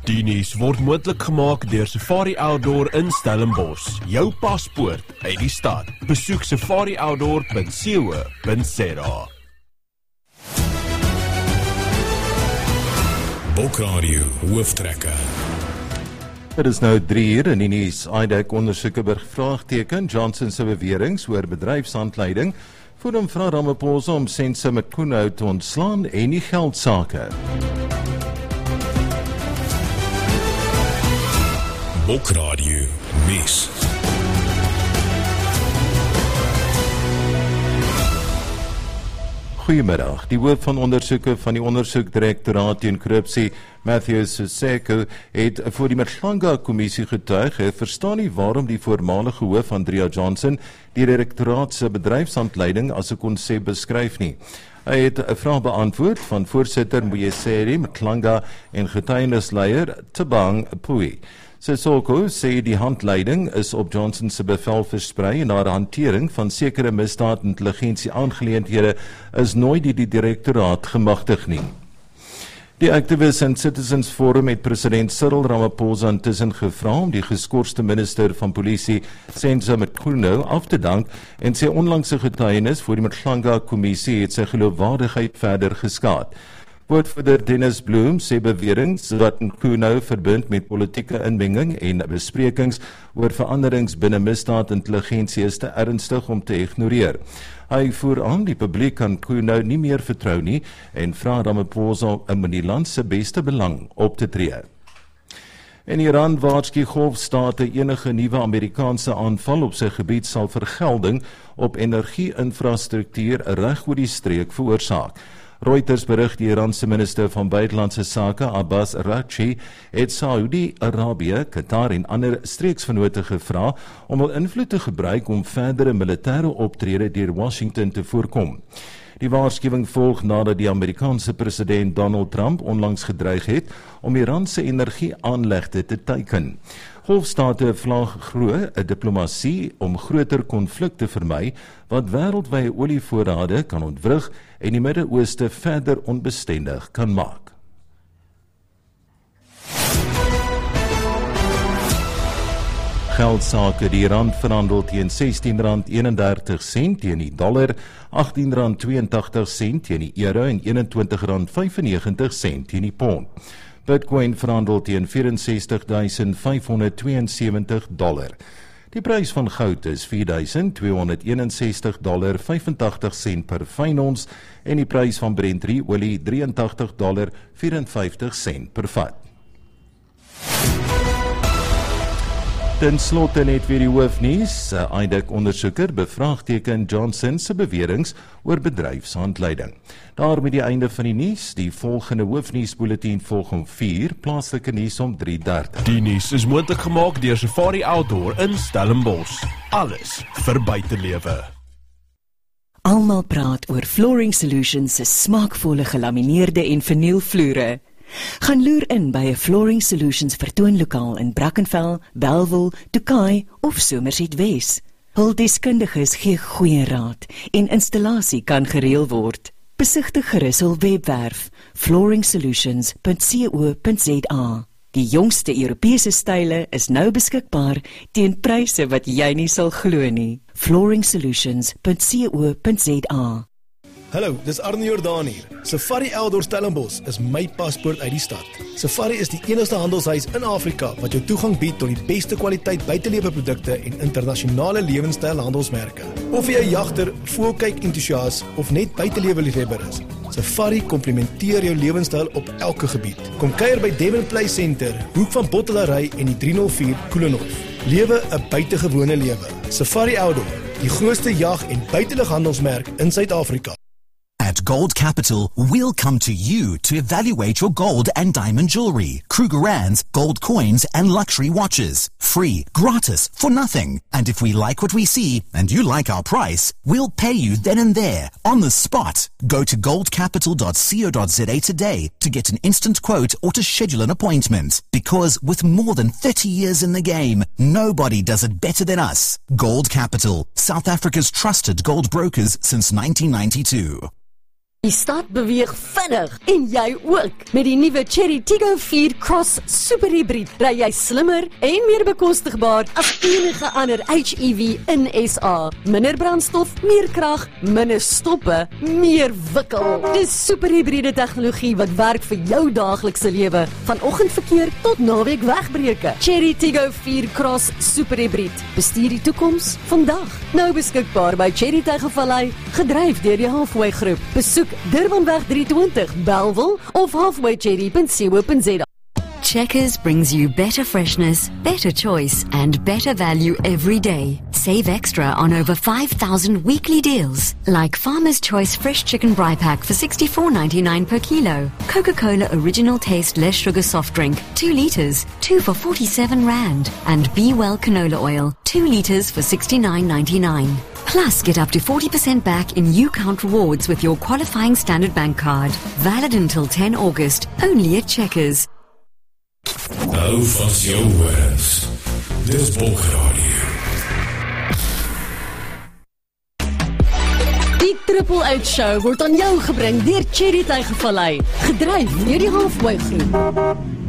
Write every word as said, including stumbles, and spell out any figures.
Die nuus word moontlik gemaak deur Safari Outdoor in Stellenbosch. Jou paspoort uit die stad. Besoek safari outdoor punt co punt za. Bokradio hooftrekker. Dit is nou drie uur in die nuus. I D E C ondersoeke bevraagteken Johnson se beweringe oor bedryfshandleiding voor hom vra Ramaphosa om Senzo Mkhunu te ontslaan en die geldsake. Bokradio nuus. Goeiemiddag. Die hoof van ondersoeke van die ondersoekdirektoraat teen korrupsie, Matthew Siseko, het voor die Mhlanga-kommissie getuig. Hy verstaan nie waarom die voormalige hoof Andrea Johnson die direktoraat se bedryfshandleiding as 'n konsep beskryf nie. Hy het 'n vraag beantwoord van voorsitter Mboyeseri Mhlanga en getuienisleier Thabang Pui. Sisoko sê die handleiding is op Johnson se bevel versprei en haar hantering van sekere misdaad-intelligensie aangeleenthede is nooit deur die direktoraat gemagtig nie. Die Activists and Citizens Forum het president Cyril Ramaphosa intussen gevra om die geskorste minister van polisie Senzo Mkhunu af te dank en sy onlangse getuienis voor die Mhlanga-kommissie het sy geloofwaardigheid verder geskaad. Woordvoerder Dennis Bloem sê beweringe wat Mkhunu verbind met politieke inmenging en besprekings oor veranderings binne misdaad-intelligensie is te ernstig om te ignoreer. Hy voer aan die publiek kan Mkhunu nie meer vertrou nie en vra Ramaphosa om in die land se beste belang op te tree. In Iran waarsku golfstate enige nuwe Amerikaanse aanval op sy gebied sal vergelding op energie-infrastruktuur reg oor die streek veroorsaak. Reuters berig die Iranse minister van buitelandse sake Abbas Araghchi het Saudi-Arabië, Qatar en ander streeksvennote gevra om hul invloed te gebruik om verdere militêre optrede deur Washington te voorkom. Die waarskuwing volg nadat die Amerikaanse president Donald Trump onlangs gedreig het om Iran se energieaanlegte te teiken. Golfstate vlaag glo 'n diplomatie om groter konflik te vermy wat wêreldwye olievoorrade kan ontwrig en die Midde-Ooste verder onbestendig kan maak. Geldsake, die rand verhandel teen sestien rand eenendertig sent teen die dollar, agttien rand tweeëntagtig sent teen die euro en eenentwintig rand vyfennegentig sent teen die pond. Bitcoin verhandel teen vyf vyf ses vyf twee sewe dollar. Die prys van goud is vier twee een ses dollar vyfentagtig sent per fyn ons en die prys van Brent olie drie agt dollar vyfenvyftig sent per vat. Ten slotte net weer die hoofnuus. I D E C ondersoeker bevraagteken Johnson se beweringe oor bedryfshandleiding. Daar met die einde van die nuus, die volgende hoofnuusbulletin volg om vier, plaaslike nuus om drie dertig. Die nuus is moontlik gemaak deur Safari Outdoor in Stellenbosch. Alles vir buitelewe. Almal praat oor Flooring Solutions se smaakvolle gelamineerde en vernielvloere. Gaan loer in by 'n Flooring Solutions vertoonlokaal in Brackenfell, Bellville, Tokai of Somerset Wes. Hul deskundiges gee goeie raad en installasie kan gereël word. Besigtig gerus hul webwerf flooring solutions punt co punt za. Die jongste Europese style is nou beskikbaar teen pryse wat jy nie sal glo nie. flooring solutions punt co punt za. Hallo, dis Arne Jordaan hier. Safari Outdoor Stellenbosch is my paspoort uit die stad. Safari is die enigste handelshuis in Afrika wat jou toegang bied tot die beste kwaliteit buitelewe produkte en internasionale lewenstyl handelsmerke. Of jy 'n jagter, voelkyk entoesias of net buitelewe liefhebber is, Safari komplementeer jou lewenstyl op elke gebied. Kom kuier by Devon Play Center, hoek van Bottelary en die drie nul vier Koelenhof. Lewe 'n buitengewone lewe. Safari Outdoor, die grootste jag- en buitelughandelsmerk in Suid-Afrika. At Gold Capital, we'll come to you to evaluate your gold and diamond jewelry, Krugerrands, gold coins, and luxury watches. Free, gratis, for nothing. And if we like what we see, and you like our price, we'll pay you then and there, on the spot. Go to gold capital dot co dot za today to get an instant quote or to schedule an appointment. Because with more than thirty years in the game, nobody does it better than us. Gold Capital, South Africa's trusted gold brokers since nineteen ninety-two. Die stad beweeg vinnig en jy ook. Met die nuwe Chery Tiggo vier Cross Super Hybrid ry jy slimmer en meer bekostigbaar as enige ander H E V in S A. Minder brandstof, meer krag, minder stoppe, meer wikkel. Dis super hybride tegnologie wat werk vir jou daaglikse lewe, van oggendverkeer tot naweek wegbreuke. Chery Tiggo vier Cross Super Hybrid. Bestuur die toekoms vandag. Nou beskikbaar by Chery Tygervallei, gedryf deur die Halfway Groep. Besoek Durbanweg driehonderd twintig Bellville of halfway cherry dot co dot za. Checkers brings you better freshness, better choice, and better value every day. Save extra on over five thousand weekly deals, like Farmer's Choice Fresh Chicken Bri Pack for sixty-four ninety-nine per kilo, Coca-Cola Original Taste Less Sugar Soft Drink, two litres, two for forty-seven rand, and Be Well Canola Oil, two litres for sixty-nine ninety-nine. Plus, get up to forty percent back in U-Count rewards with your qualifying Standard Bank card. Valid until ten August, only at Checkers. Hou vas jou horens. Dis Bokradio. Die Triple Out Show word aan jou gebring deur Chery Tygervallei, gedryf deur die Halfway Groep.